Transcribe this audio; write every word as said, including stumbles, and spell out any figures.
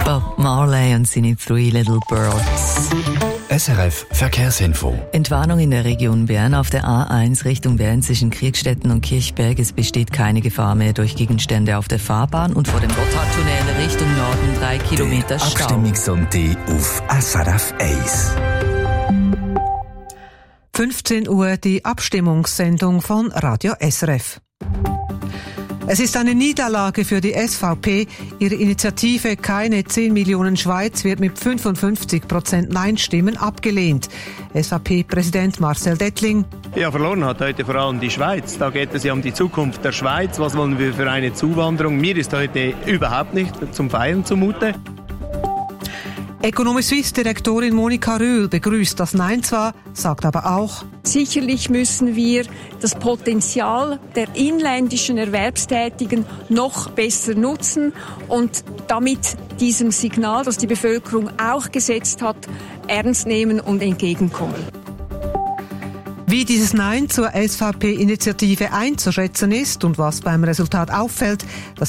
Bob Marley und seine Three Little Birds. S R F Verkehrsinfo. Entwarnung in der Region Bern auf der A eins Richtung Bern zwischen Kriegstetten und Kirchberg. Es besteht keine Gefahr mehr durch Gegenstände auf der Fahrbahn und vor dem Gotthardtunnel Richtung Norden drei Kilometer Stau. Abstimmungssonntag auf S R F eins. fünfzehn Uhr die Abstimmungssendung von Radio S R F. Es ist eine Niederlage für die S V P. Ihre Initiative Keine zehn Millionen Schweiz wird mit fünfundfünfzig Prozent Nein-Stimmen abgelehnt. S V P-Präsident Marcel Dettling. Ja, verloren hat heute vor allem die Schweiz. Da geht es ja um die Zukunft der Schweiz. Was wollen wir für eine Zuwanderung? Mir ist heute überhaupt nicht zum Feiern zumute. Economy Suisse-Direktorin Monika Rühl begrüßt das Nein zwar, sagt aber auch: Sicherlich müssen wir das Potenzial der inländischen Erwerbstätigen noch besser nutzen und damit diesem Signal, das die Bevölkerung auch gesetzt hat, ernst nehmen und entgegenkommen. Wie dieses Nein zur S V P-Initiative einzuschätzen ist und was beim Resultat auffällt, das